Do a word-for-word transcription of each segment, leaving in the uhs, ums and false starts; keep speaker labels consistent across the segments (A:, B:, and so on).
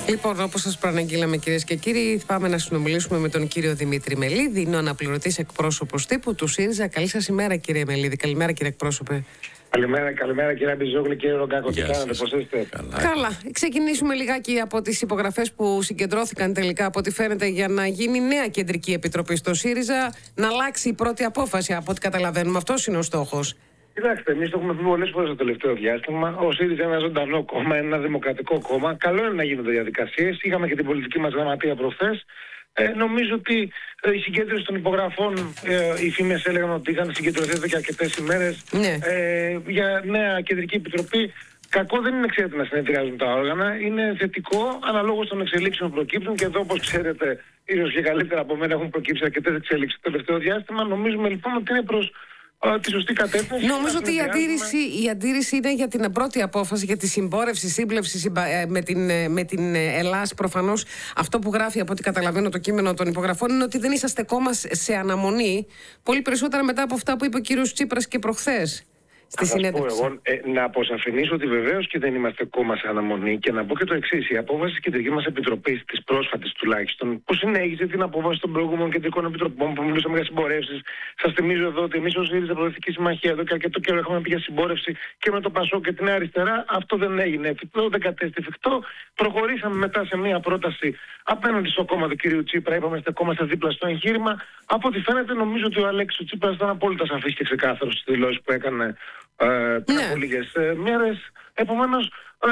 A: Λοιπόν, όπως σας προαναγγείλαμε, κυρίες και κύριοι, πάμε να συνομιλήσουμε με τον κύριο Δημήτρη Μελίδη. Είναι ο αναπληρωτής εκπρόσωπος τύπου του ΣΥΡΙΖΑ. Καλή σας ημέρα, κύριε Μελίδη. Καλημέρα, κύριε εκπρόσωπε.
B: Καλημέρα, καλημέρα κύριε Μπιζόγλου, κύριε Ρογκάκο. Τι κάνετε, πώς είστε?
A: Καλά. Καλά. Ξεκινήσουμε λιγάκι από τις υπογραφές που συγκεντρώθηκαν τελικά, από ό,τι φαίνεται, για να γίνει νέα κεντρική επιτροπή στο ΣΥΡΙΖΑ, να αλλάξει η πρώτη απόφαση, από ό,τι καταλαβαίνουμε. Αυτός είναι ο στόχος.
B: Κοιτάξτε, εμείς το έχουμε πει πολλές φορές το τελευταίο διάστημα. Ο ΣΥΡΙΖΑ είναι ένα ζωντανό κόμμα, ένα δημοκρατικό κόμμα. Καλό είναι να γίνονται διαδικασίες. Είχαμε και την πολιτική μας γραμματεία προχθές. Ε, νομίζω ότι ε, η συγκέντρωση των υπογραφών, ε, οι φήμες έλεγαν ότι είχαν συγκεντρωθεί εδώ και αρκετές ημέρες
A: ναι.
B: ε, για νέα κεντρική επιτροπή. Κακό δεν είναι, ξέρετε, να συνεδριάζουν τα όργανα. Είναι θετικό αναλόγως των εξελίξεων που προκύπτουν. Και εδώ, όπως ξέρετε, ίσως και καλύτερα από μένα, έχουν προκύψει αρκετές εξελίξεις το τελευταίο διάστημα. Νομίζουμε λοιπόν ότι είναι προς uh, τη σωστή κατεύθυνση.
A: Νομίζω ότι η αντίρρηση, η αντίρρηση είναι για την πρώτη απόφαση, για τη συμπόρευση, σύμπλευση με την, με την Ελλάς. Προφανώς αυτό που γράφει, από ό,τι καταλαβαίνω, το κείμενο των υπογραφών είναι ότι δεν είσαστε κόμμα σε αναμονή. Πολύ περισσότερα μετά από αυτά που είπε ο κύριος Τσίπρας και προχθές.
B: Θα σας πω εγώ, ε, να αποσαφηνίσω ότι βεβαίως και δεν είμαστε κόμμα σε αναμονή και να πω και το εξής. Η απόφαση της κεντρικής μας επιτροπής, της πρόσφατης τουλάχιστον, που συνέχιζε την απόφαση των προηγούμενων κεντρικών επιτροπών που μιλούσαμε για συμπορεύσεις. Σας θυμίζω εδώ ότι εμείς ως ΣΥΡΙΖΑ Προοδευτική Συμμαχία εδώ και αρκετό καιρό έχουμε πει για συμπόρευση και με το ΠΑΣΟΚ και την Νέα Αριστερά. Αυτό δεν έγινε εφικτό, δεν κατέστη εφικτό. Προχωρήσαμε μετά σε μια πρόταση απέναντι στο κόμμα του κ. Τσίπρα. Είπαμε είστε κόμμα στα δίπλα στο εγχείρημα. Από ό,τι φαίνεται, νομίζω ότι ο Αλέξης Τσίπρας ήταν απόλυτα σαφής και ξεκάθαρος στις δηλώσεις που έκανε Ε, πριν
A: ναι.
B: από λίγες ε, μέρες. Επομένως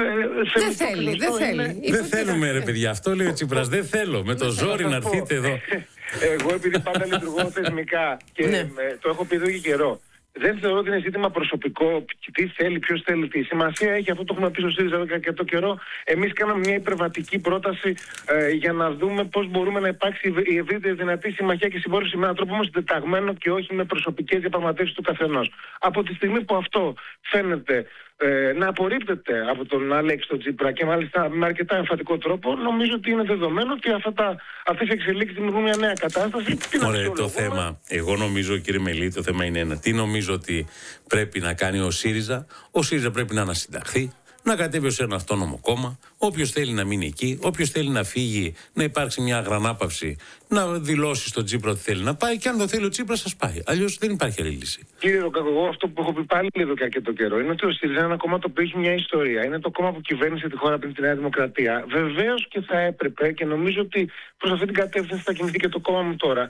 B: ε,
A: δεν θέλει, δεν θέλει.
C: Δεν θέλουμε, ρε παιδιά, αυτό λέει ο Τσίπρας. Δεν θέλω με το ζόρι να έρθετε εδώ.
B: Εγώ επειδή πάντα λειτουργώ θεσμικά και
A: ναι.
B: ε, το έχω πει εδώ και καιρό, δεν θεωρώ ότι είναι ζήτημα προσωπικό. Τι θέλει, ποιος θέλει, τι σημασία έχει. Αυτό το έχουμε πει στο ΣΥΡΙΖΑ εδώ και το καιρό. Εμείς κάναμε μια υπερβατική πρόταση ε, για να δούμε πώς μπορούμε να υπάρξει η ευρύτερη δυνατή συμμαχία και συμπόρευση με έναν τρόπο όμως συντεταγμένο και όχι με προσωπικές διαπραγματεύσεις του καθενός. Από τη στιγμή που αυτό φαίνεται ε, να απορρίπτεται από τον Αλέξη τον Τσίπρα και μάλιστα με αρκετά εμφατικό τρόπο, νομίζω ότι είναι δεδομένο ότι αυτά, αυτές οι εξελίξεις δημιουργούν μια νέα κατάσταση.
C: Ωραία, το θέμα, εγώ νομίζω, κύριε Μελίδη, το θέμα είναι ένα. Τι νομίζω ότι πρέπει να κάνει ο ΣΥΡΙΖΑ? Ο ΣΥΡΙΖΑ πρέπει να ανασυνταχθεί, να κατέβει ως ένα αυτόνομο κόμμα. Όποιος θέλει να μείνει εκεί, όποιος θέλει να φύγει, να υπάρξει μια αγρανάπαυση, να δηλώσει στον Τσίπρα ότι θέλει να πάει, και αν το θέλει ο Τσίπρας, σας πάει. Αλλιώς δεν υπάρχει άλλη λύση.
B: Κύριε Ρογκάκο, εγώ αυτό που έχω πει πάλι εδώ και αρκετό καιρό είναι ότι ο ΣΥΡΙΖΑ είναι ένα κόμμα το οποίο έχει μια ιστορία. Είναι το κόμμα που κυβέρνησε τη χώρα πριν τη Νέα Δημοκρατία. Βεβαίως και θα έπρεπε, και νομίζω ότι προς αυτή την κατεύθυνση θα κινηθεί και το κόμμα μου τώρα,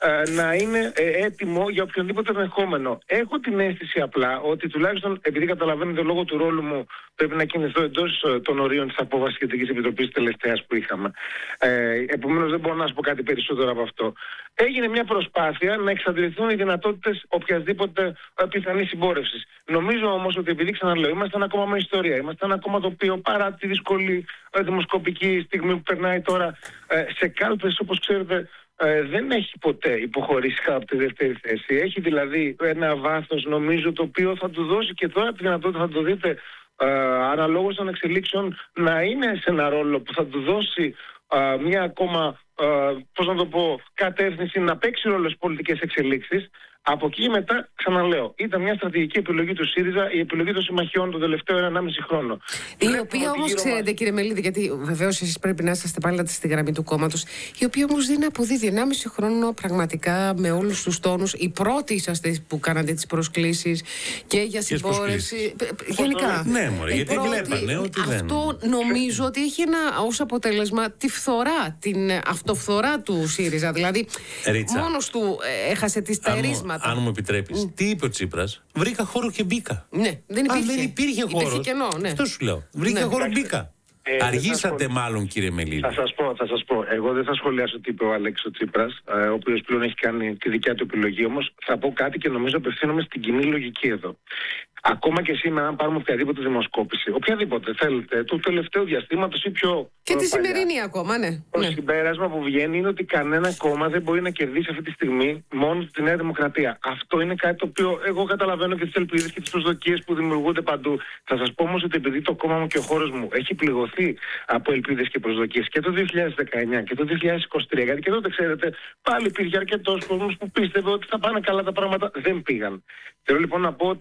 B: να είναι έτοιμο για οποιονδήποτε ενδεχόμενο. Έχω την αίσθηση απλά ότι τουλάχιστον επειδή καταλαβαίνετε λόγω του ρόλου μου πρέπει να κινηθώ εντός των ορίων της απόφασης της Κεντρικής Επιτροπής τελευταίας που είχαμε. Ε, επομένως δεν μπορώ να σας πω κάτι περισσότερο από αυτό. Έγινε μια προσπάθεια να εξαντληθούν οι δυνατότητες οποιασδήποτε πιθανής συμπόρευσης. Νομίζω όμως ότι επειδή ξαναλέω, είμαστε ένα κόμμα με ιστορία. Είμαστε ένα κόμμα το οποίο παρά τη δύσκολη δημοσκοπική στιγμή που περνάει τώρα σε κάλπες, όπως ξέρετε, Ε, δεν έχει ποτέ υποχωρήσει κάτω από τη δεύτερη θέση. Έχει δηλαδή ένα βάθος, νομίζω, το οποίο θα του δώσει και τώρα τη δυνατότητα, θα το δείτε ε, αναλόγως των εξελίξεων, να είναι σε ένα ρόλο που θα του δώσει ε, μια ακόμα, ε, πώς να το πω, κατεύθυνση να παίξει ρόλο στις πολιτικές εξελίξεις. Από εκεί μετά, ξαναλέω, ήταν μια στρατηγική επιλογή του ΣΥΡΙΖΑ, η επιλογή των συμμαχιών τον τελευταίο ενάμιση χρόνο.
A: Η οποία όμως, ξέρετε, μας... κύριε Μελίδη, γιατί βεβαίως εσείς πρέπει να είσαστε πάντα στη γραμμή του κόμματος, η οποία όμως δεν αποδίδει ενάμιση χρόνο πραγματικά με όλους τους τόνους. Οι πρώτοι είσαστε που κάνατε τις προσκλήσεις και για συμπόρευση. Γενικά.
C: Ναι, μωρέ, γιατί
A: πρώτη...
C: βλέπανε ότι δεν.
A: Αυτό νομίζω ότι έχει ένα ως αποτέλεσμα τη φθορά, την αυτοφθορά του ΣΥΡΙΖΑ. Δηλαδή,
C: Ρίτσα,
A: μόνος του έχασε τις ταερίσματα.
C: Αν μου επιτρέπεις, mm. τι είπε ο Τσίπρας? Βρήκα χώρο και μπήκα.
A: Ναι, δεν υπήρχε.
C: Αν δεν υπήρχε χώρο.
A: Υπήρχε κενό, ναι.
C: Αυτό σου λέω. Βρήκα
A: ναι.
C: χώρο, μπήκα. Ε, Αργήσατε πω... μάλλον, κύριε Μελίδη.
B: Θα σας πω, θα σας πω. Εγώ δεν θα σχολιάσω τι είπε ο Αλέξης ο Τσίπρας, ε, ο οποίος πλέον έχει κάνει τη δικιά του επιλογή. Όμως θα πω κάτι και νομίζω απευθύνομαι στην κοινή λογική εδώ. Ακόμα και σήμερα, αν πάρουμε οποιαδήποτε δημοσκόπηση, οποιαδήποτε θέλετε, του τελευταίου διαστήματος ή πιο.
A: Και τη σημερινή ακόμα, ναι.
B: Το
A: ναι.
B: συμπέρασμα που βγαίνει είναι ότι κανένα κόμμα δεν μπορεί να κερδίσει αυτή τη στιγμή μόνο τη Νέα Δημοκρατία. Αυτό είναι κάτι το οποίο εγώ καταλαβαίνω και τις ελπίδες και τις προσδοκίες που δημιουργούνται παντού. Θα σας πω όμως ότι επειδή το κόμμα μου και ο χώρος μου έχει πληγωθεί από ελπίδες και προσδοκίες και το δύο χιλιάδες δεκαεννιά και το δύο χιλιάδες είκοσι τρία, γιατί και τότε, ξέρετε, πάλι υπήρχε αρκετός κόσμος που πίστευε ότι θα πάνε καλά τα πράγματα. Δεν πήγαν. Θέλω λοιπόν να πω ότι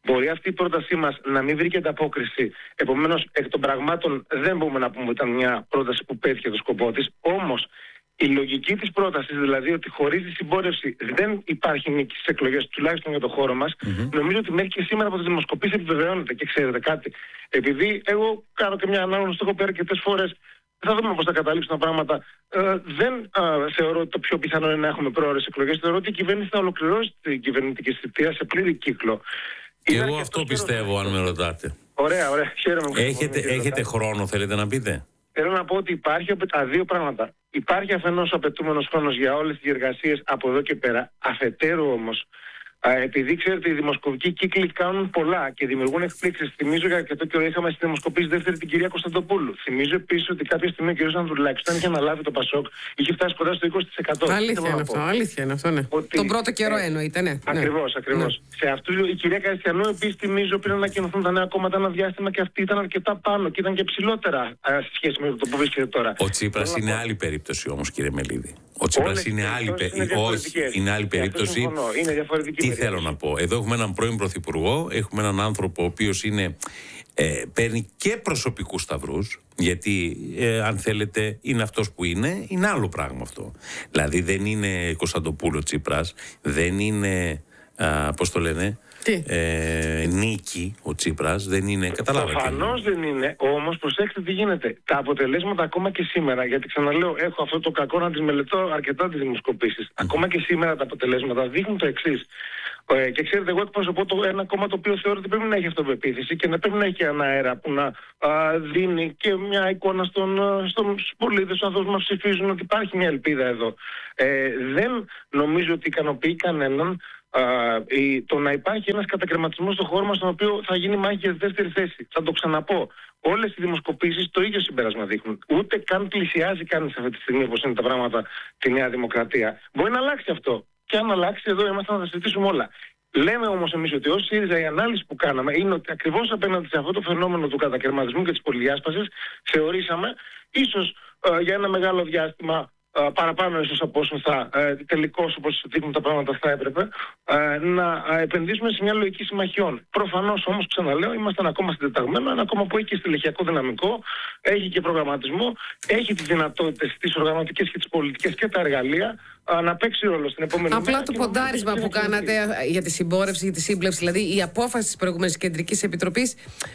B: Μπορεί αυτή η πρότασή μας να μην βρήκε ανταπόκριση. Επομένως, εκ των πραγμάτων δεν μπορούμε να πούμε ότι ήταν μια πρόταση που πέτυχε το σκοπό της. Όμως, η λογική της πρότασης, δηλαδή ότι χωρίς τη συμπόρευση δεν υπάρχει νίκη στις εκλογές, τουλάχιστον για το χώρο μας, mm-hmm. νομίζω ότι μέχρι και σήμερα από τις δημοσκοπήσεις επιβεβαιώνεται. Και ξέρετε κάτι, επειδή εγώ κάνω και μια ανάγνωση, το έχω πει αρκετές φορές, θα δούμε πώς θα καταλήξουν τα πράγματα. Ε, δεν ε, θεωρώ ότι το πιο πιθανό είναι να έχουμε πρόορες εκλογές. Θεωρώ ότι η κυβέρνηση θα ολοκληρώσει την κυβερνητική θητεία σε πλήρη κύκλο.
C: Και είναι εγώ αυτό πιστεύω, αν με ρωτάτε.
B: Ωραία, ωραία. Χαίρομαι που
C: έχετε, έχετε χρόνο, θέλετε να πείτε?
B: Θέλω να πω ότι υπάρχει τα δύο πράγματα. Υπάρχει αφενός ο απαιτούμενος χρόνος για όλες τις διεργασίες από εδώ και πέρα. Αφετέρου όμως, επειδή ξέρετε οι δημοσκοπικοί κύκλοι κάνουν πολλά και δημιουργούν εκπλήξεις. Θυμίζω για αρκετό καιρό είχαμε στη δημοσκοπήση δεύτερη την κυρία Κωνσταντοπούλου. Θυμίζω επίσης ότι κάποια στιγμή ο κ. Ανδρουλάκης, όταν είχε αναλάβει το Πασόκ, είχε φτάσει κοντά στο είκοσι τοις εκατό.
A: Αλήθεια είναι αυτό, αλήθεια είναι αυτό, ναι. Ότι... Τον πρώτο καιρό εννοείται, ναι.
B: Ακριβώς, ακριβώς. Ναι. Σε αυτού η κυρία Καριστιανού επίσης θυμίζω πριν ανακοινωθούν τα νέα κόμματα ένα διάστημα και αυτή ήταν αρκετά πάνω και ήταν και ψηλότερα σε σχέση με το που βρίσκεται τώρα.
C: Ο Τσίπρας είναι άλλη περίπτωση όμως, κύριε Μελίδη. Ο Τσίπρας είναι άλλη, πε... είναι άλλη περίπτωση.
B: Είναι
C: Τι θέλω να πω. Εδώ έχουμε έναν πρώην πρωθυπουργό, έχουμε έναν άνθρωπο ο οποίος είναι, ε, παίρνει και προσωπικούς σταυρούς, γιατί ε, αν θέλετε είναι αυτός που είναι, είναι άλλο πράγμα αυτό. Δηλαδή δεν είναι Κωνσταντοπούλου Τσίπρας, δεν είναι, α, πώς το λένε, ε, νίκη ο Τσίπρας, δεν είναι, καταλάβατε.
B: Προφανώς δεν είναι, όμως προσέξτε τι γίνεται. Τα αποτελέσματα ακόμα και σήμερα, γιατί ξαναλέω, έχω αυτό το κακό να τις μελετώ αρκετά τις δημοσκοπήσεις. Mm. Ακόμα και σήμερα τα αποτελέσματα δείχνουν το εξής. Ε, και ξέρετε, εγώ εκπροσωπώ το ένα κόμμα το οποίο θεωρώ ότι πρέπει να έχει αυτοπεποίθηση και να πρέπει να έχει ένα αέρα που να α, δίνει και μια εικόνα στον, στους πολίτες, στους ανθρώπους που μας ψηφίζουν, ότι υπάρχει μια ελπίδα εδώ. Ε, δεν νομίζω ότι ικανοποιεί κανέναν Uh, η, το να υπάρχει ένας κατακρεματισμός στον χώρο μας, στον οποίο θα γίνει μάχη για τη δεύτερη θέση. Θα το ξαναπώ. Όλες οι δημοσκοπήσεις το ίδιο συμπέρασμα δείχνουν. Ούτε καν πλησιάζει κανείς αυτή τη στιγμή, όπως είναι τα πράγματα, τη Νέα Δημοκρατία. Μπορεί να αλλάξει αυτό. Και αν αλλάξει, εδώ είμαστε να τα συζητήσουμε όλα. Λέμε όμως εμείς ότι ως ΣΥΡΙΖΑ η ανάλυση που κάναμε είναι ότι ακριβώς απέναντι σε αυτό το φαινόμενο του κατακρεματισμού και της πολυδιάσπασης, θεωρήσαμε ίσως uh, για ένα μεγάλο διάστημα. Uh, παραπάνω ίσως από όσο θα uh, τελικώς, όπως δείχνουν τα πράγματα, θα έπρεπε uh, να uh, επενδύσουμε σε μια λογική συμμαχιών. Προφανώς όμως, ξαναλέω, είμαστε ακόμα συντεταγμένο, ένα κόμμα που έχει και στελεχειακό δυναμικό, έχει και προγραμματισμό, έχει τις δυνατότητες, τις οργανωτικές και τις πολιτικές και τα εργαλεία uh, να παίξει ρόλο στην επόμενη
A: Απλά
B: μέρα.
A: Απλά το ποντάρισμα που κάνατε για τη συμπόρευση, για τη σύμπλευση, δηλαδή η απόφαση της προηγούμενης Κεντρικής Επιτροπής,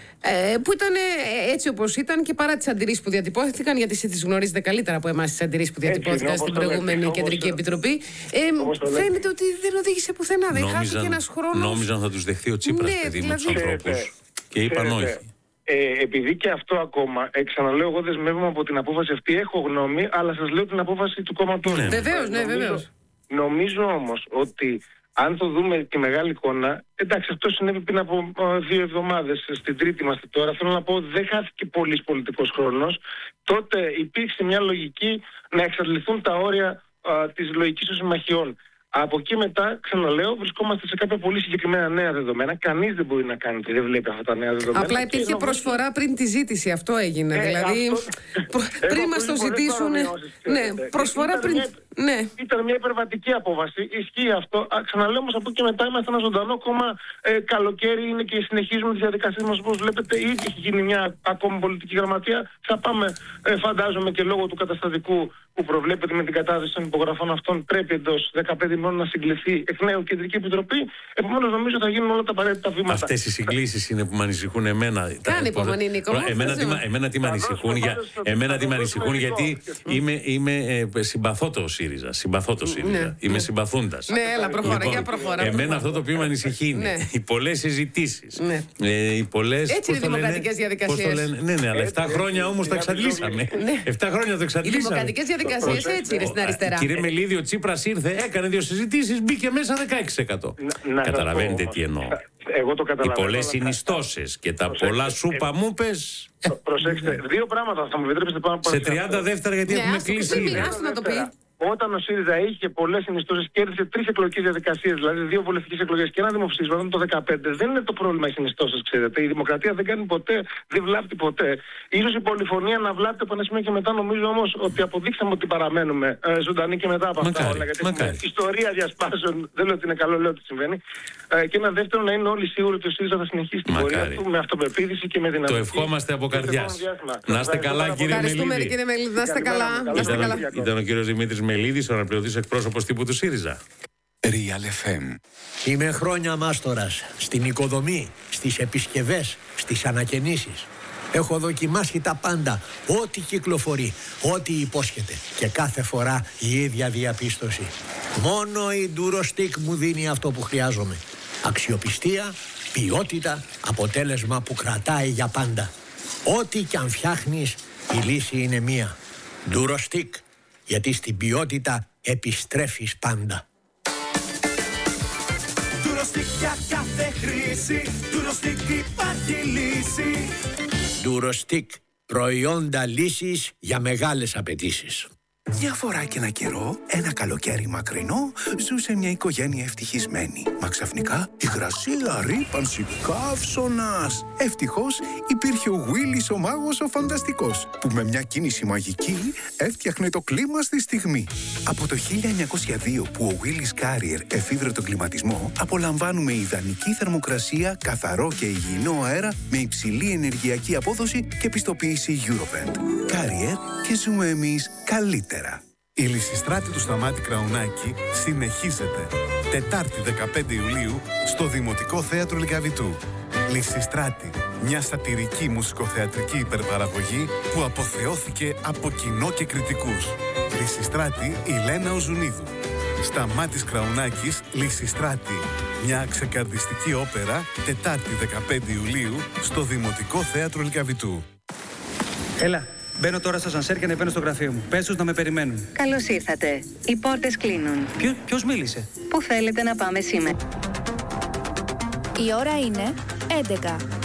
A: ε, που ήταν έτσι όπως ήταν και παρά τις αντιρρήσεις που διατυπώθηκαν, γιατί εσείς τις γνωρίζετε καλύτερα από εμάς τις αντιρρήσεις που διατυπώθηκαν στην προηγούμενη Κεντρική Επιτροπή. Ε, φαίνεται ότι δεν οδήγησε πουθενά. Δεν χάθηκε ένας χρόνος.
C: Νόμιζαν θα τους δεχθεί ο Τσίπρας, ναι, παιδί μου, τους ανθρώπους. Και είπαν όχι.
B: Ε, επειδή και αυτό ακόμα, ε, ξαναλέω, εγώ δεσμεύομαι από την απόφαση αυτή, έχω γνώμη, αλλά σας λέω την απόφαση του κόμματος.
A: Ναι. Βεβαίως, ναι, βεβαίως.
B: Νομίζω όμως ότι αν το δούμε τη μεγάλη εικόνα, εντάξει, αυτό συνέβη πριν από uh, δύο εβδομάδες, στην τρίτη είμαστε τώρα. Θέλω να πω, δεν χάθηκε πολύς πολιτικός χρόνος. Τότε υπήρξε μια λογική να εξαντληθούν τα όρια uh, της λογικής των συμμαχιών. Από εκεί μετά, ξαναλέω, βρισκόμαστε σε κάποια πολύ συγκεκριμένα νέα δεδομένα. Κανείς δεν μπορεί να κάνει και δεν βλέπει αυτά τα νέα δεδομένα.
A: Απλά υπήρχε προσφορά πριν τη ζήτηση. Αυτό έγινε. Ε, δηλαδή, αυτό... προ... πριν μας το ζητήσουν. Ναι, προσφορά πριν.
B: Μια...
A: Ναι.
B: Ήταν μια υπερβατική απόφαση. Ισχύει αυτό. Ξαναλέω όμως, από εκεί μετά είμαστε ένα ζωντανό κόμμα. Ε, καλοκαίρι είναι και συνεχίζουμε τις διαδικασίες μας. Όπως βλέπετε, ήδη έχει γίνει μια ακόμη πολιτική γραμματεία. Θα πάμε, ε, φαντάζομαι, και λόγω του καταστατικού που προβλέπεται με την κατάθεση των υπογραφών αυτών, πρέπει εντός δεκαπέντε ημερών να συγκληθεί εκ νέου Κεντρική Επιτροπή. Επομένως, νομίζω θα γίνουν όλα τα απαραίτητα βήματα.
C: Αυτές οι συγκλήσεις είναι που με ανησυχούν εμένα.
A: Κάνε υπομονή, Νίκο.
C: Εμένα τι με ανησυχούν, για, εμένα τι με ανησυχούν γιατί είμαι, είμαι ε, συμπαθώ το ΣΥΡΙΖΑ. Συμπαθώ το ΣΥΡΙΖΑ. Ναι. Είμαι συμπαθούντας.
A: Ναι, έλα, προχώρα, λοιπόν, για προχώρα.
C: Εμένα
A: προχώρα.
C: αυτό το οποίο με ανησυχεί είναι ναι. οι πολλές συζητήσεις. Ναι. Ε, οι πολλές,
A: έτσι είναι οι δημοκρατικές διαδικασίες.
C: Ναι, ναι, αλλά επτά χρόνια όμως τα εξαντλήσαμε. επτά χρόνια το εξαντλήσαμε.
A: Οι δημοκρατικές διαδικασίες έτσι είναι στην αριστερά.
C: Κύριε Μελίδη, ο Τσίπρας ήρθε, έκανε δύο συζητήσεις, μπήκε μέσα δεκαέξι τοις εκατό. Καταλαβαίνετε τι εννοώ.
B: Εγώ το καταλαβαίνω.
C: Οι πολλές συνιστώσεις και τα πολλά σούπα μου πες.
B: Προσέξτε, δύο πράγματα θα μου επιτρέψετε πάνω από
C: σε τριάντα δεύτερα γιατί έχουμε κλείσει.
A: Να το πει.
B: όταν ο ΣΥΡΙΖΑ είχε πολλές συνιστώσεις, κέρδισε τρεις εκλογικές διαδικασίες, δηλαδή δύο βουλευτικές εκλογές και ένα δημοψήφισμα, το δύο χιλιάδες δεκαπέντε, δεν είναι το πρόβλημα οι συνιστώσεις, ξέρετε. Η δημοκρατία δεν κάνει ποτέ, δεν βλάπτει ποτέ. Ίσως η πολυφωνία να βλάπτει από ένα σημείο και μετά, νομίζω όμως ότι αποδείξαμε ότι παραμένουμε ε, ζωντανοί και μετά από αυτά
C: μακάρι,
B: όλα. Γιατί
C: μακάρι.
B: έχουμε ιστορία διασπάσεων, δεν λέω ότι είναι καλό, λέω ότι συμβαίνει. Ε, και ένα δεύτερο, να είναι όλοι σίγουροι ότι ο ΣΥΡΙΖΑ θα συνεχίσει την πορεία του με αυτοπεποίθηση και με δυναμική.
C: Το ευχόμαστε από καρδιάς. Να είστε καλά, κύριε Μελίδη.
A: Κύριε Μελίδη, να είστε καλά.
C: Ήταν ο κύριος Δημήτρης Μελίδης, ο αναπληρωτής εκπρόσωπος τύπου του ΣΥΡΙΖΑ.
D: Real εφ εμ.
E: Είμαι χρόνια μάστορας στην οικοδομή, στις επισκευές, στις ανακαινήσεις. Έχω δοκιμάσει τα πάντα, ό,τι κυκλοφορεί, ό,τι υπόσχεται. Και κάθε φορά η ίδια διαπίστωση. Μόνο η Durostix μου δίνει αυτό που χρειάζομαι. Αξιοπιστία, ποιότητα, αποτέλεσμα που κρατάει για πάντα. Ό,τι κι αν φτιάχνεις, η λύση είναι μία. Durostix, γιατί στην ποιότητα επιστρέφεις πάντα.
F: Durostix για κάθε χρήση, Durostix υπάρχει λύση.
E: Durostix, προϊόντα λύσης για μεγάλες απαιτήσεις.
D: Μια φορά και ένα καιρό, ένα καλοκαίρι μακρινό, ζούσε μια οικογένεια ευτυχισμένη. Μα ξαφνικά, υγρασία, ρύπανση, καύσωνας. Ευτυχώς, υπήρχε ο Γουίλις ο μάγος ο φανταστικός, που με μια κίνηση μαγική έφτιαχνε το κλίμα στη στιγμή. Από το χίλια εννιακόσια δύο που ο Γουίλις Carrier εφήβρε τον κλιματισμό, απολαμβάνουμε ιδανική θερμοκρασία, καθαρό και υγιεινό αέρα με υψηλή ενεργειακή απόδοση και πιστοποίηση Eurovent. Carrier, και ζούμε εμείς καλύτερα.
G: Η Λυσιστράτη του Σταμάτη Κραουνάκη συνεχίζεται. Τετάρτη δεκαπέντε Ιουλίου στο Δημοτικό Θέατρο Λυκαβητού. Λυσιστράτη, μια σατιρική μουσικοθεατρική υπερπαραγωγή που αποθεώθηκε από κοινό και κριτικούς. Λυσιστράτη η Λένα Οζουνίδου. Σταμάτης Κραουνάκης, Λυσιστράτη. Μια ξεκαρδιστική όπερα, Τετάρτη δεκαπέντε Ιουλίου στο Δημοτικό Θέατρο Λυκαβητού.
H: Έλα. Μπαίνω τώρα στο ασανσέρ και ανεβαίνω στο γραφείο μου. Πες τους να με περιμένουν.
I: Καλώς ήρθατε. Οι πόρτες κλείνουν.
H: Ποιο, ποιος μίλησε?
I: Πού θέλετε να πάμε σήμερα?
J: Η ώρα είναι έντεκα.